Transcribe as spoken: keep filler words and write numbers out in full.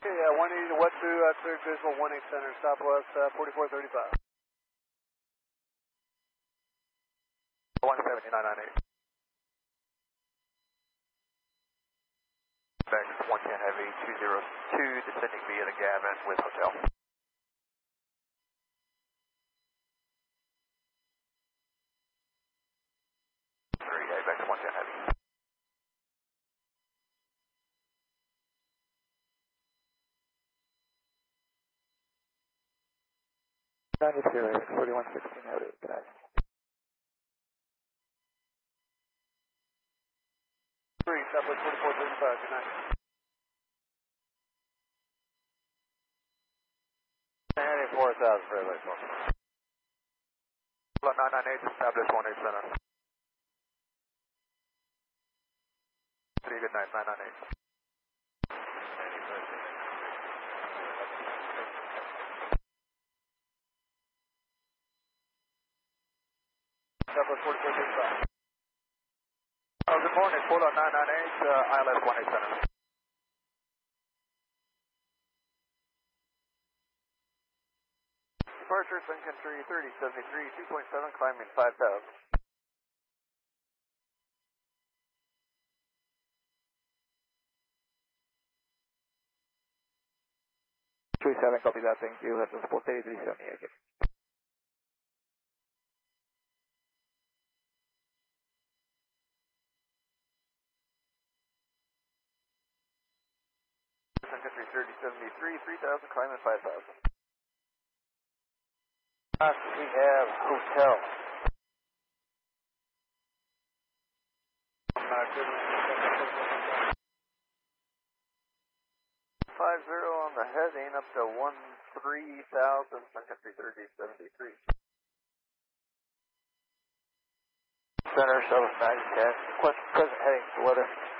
Okay, uh, one eighty to what two, uh, cleared visual, one eight center, southwest, uh, forty-four thirty-five. one seventy, nine ninety-eight. Back one ten heavy, two zero two, descending via the Gavin with hotel. three, A, back to one ten heavy. ninety-two, forty-one sixteen heavy, good night. three, southwest forty-four thirty-five, good night. ninety-four thousand, very late, welcome. nine ninety-eight, establish one eight center. three, good night, nine ninety-eight. Southwest forty-four thirty-five. Oh, good morning, Polo nine ninety-eight, uh, I L S one eight center. Departure, Sun Country thirty seventy-three, two point seven, climbing five thousand. three seven, copy that, thank you, that's a sport eighty-three seventy-eight. Sun Country thirty seventy-three, three thousand, climbing five thousand. Uh, we have hotel. Five zero on the heading up to one three thousand, Sun Country thirty seventy-three. Center, seven nine ten. Present heading, weather.